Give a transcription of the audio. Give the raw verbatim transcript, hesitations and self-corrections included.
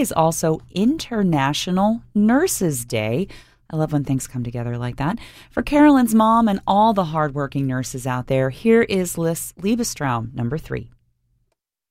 is also International Nurses Day. I love when things come together like that. For Carolyn's mom and all the hardworking nurses out there, here is Liz Liebestraum, number three.